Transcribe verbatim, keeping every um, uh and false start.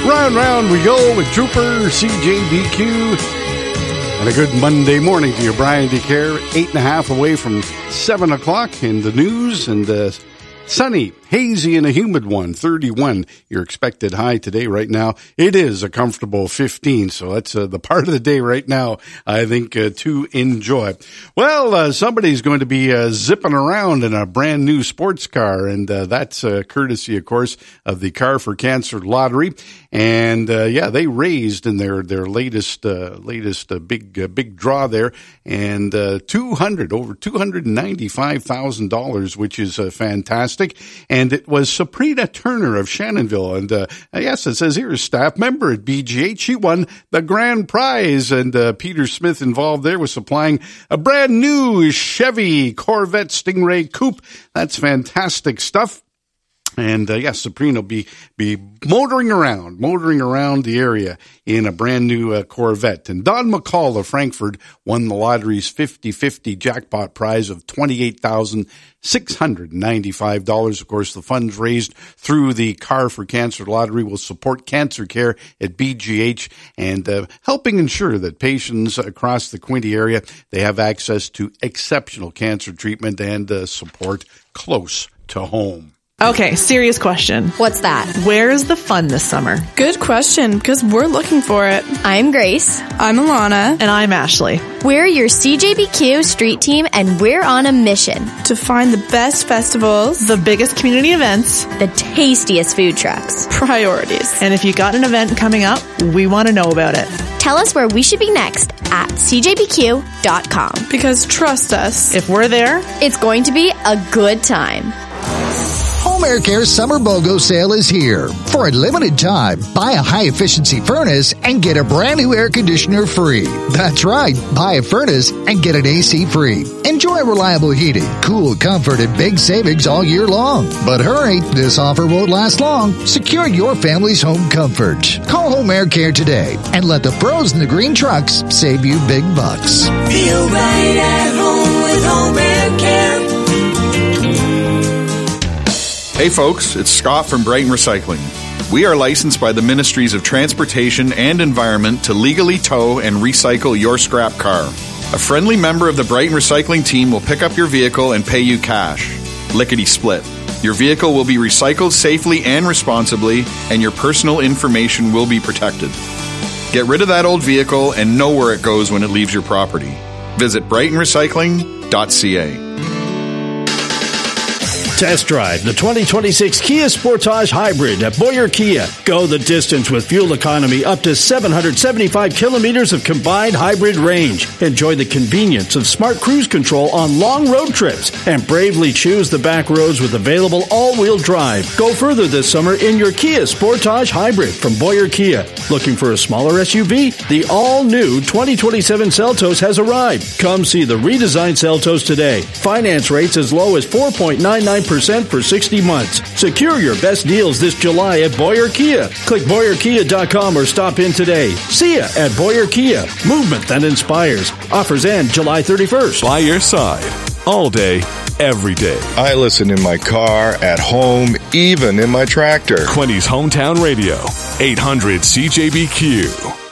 Round, round we go with Trooper C J B Q. And a good Monday morning to you, Brian DeCare. Eight and a half away from seven o'clock in the news. And uh, sunny, hazy, and a humid one, thirty-one. Your expected high today right now. It is a comfortable fifteen. So that's uh, the part of the day right now, I think, uh, to enjoy. Well, uh, somebody's going to be uh, zipping around in a brand new sports car. And uh, that's uh, courtesy, of course, of the Car for Cancer Lottery. And, uh, yeah, they raised in their, their latest, uh, latest, uh, big, uh, big draw there. And, uh, two hundred, over two hundred ninety-five thousand dollars, which is, uh, fantastic. And it was Sabrina Turner of Shannonville. And, uh, yes, it says here, a staff member at B G H. She won the grand prize. And, uh, Peter Smith involved there was supplying a brand new Chevy Corvette Stingray Coupe. That's fantastic stuff. And, uh, yes, Sabrina will be, be motoring around, motoring around the area in a brand new uh, Corvette. And Don McCall of Frankfurt won the lottery's fifty-fifty jackpot prize of twenty-eight thousand six hundred ninety-five dollars. Of course, the funds raised through the Car for Cancer Lottery will support cancer care at B G H and uh, helping ensure that patients across the Quinte area, they have access to exceptional cancer treatment and uh, support close to home. Okay, serious question. What's that? Where is the fun this summer? Good question, because we're looking for it. I'm Grace. I'm Alana. And I'm Ashley. We're your C J B Q street team, and we're on a mission to find the best festivals, the biggest community events, the tastiest food trucks, priorities. And if you got an event coming up, we want to know about it. Tell us where we should be next at C J B Q dot com. Because trust us, if we're there, it's going to be a good time. Home Air Care Summer BOGO sale is here. For a limited time, buy a high-efficiency furnace and get a brand new air conditioner free. That's right, buy a furnace and get an A C free. Enjoy reliable heating, cool comfort, and big savings all year long. But hurry, this offer won't last long. Secure your family's home comfort. Call Home Air Care today and let the pros in the green trucks save you big bucks. Feel right at home with Home Air Care. Hey folks, it's Scott from Brighton Recycling. We are licensed by the Ministries of Transportation and Environment to legally tow and recycle your scrap car. A friendly member of the Brighton Recycling team will pick up your vehicle and pay you cash. Lickety split. Your vehicle will be recycled safely and responsibly, and your personal information will be protected. Get rid of that old vehicle and know where it goes when it leaves your property. Visit brighton recycling dot c a. Test drive the twenty twenty-six Kia Sportage Hybrid at Boyer Kia. Go the distance with fuel economy up to seven hundred seventy-five kilometers of combined hybrid range. Enjoy the convenience of smart cruise control on long road trips and bravely choose the back roads with available all-wheel drive. Go further this summer in your Kia Sportage Hybrid from Boyer Kia. Looking for a smaller S U V? The all-new twenty twenty-seven Seltos has arrived. Come see the redesigned Seltos today. Finance rates as low as four point nine nine percent for sixty months. Secure your best deals this July at Boyer Kia. Click boyer kia dot com or stop in today. See ya at Boyer Kia. Movement that inspires. Offers end July thirty-first. By your side. All day, every day. I listen in my car, at home, even in my tractor. Quinty's Hometown Radio. eight hundred C J B Q.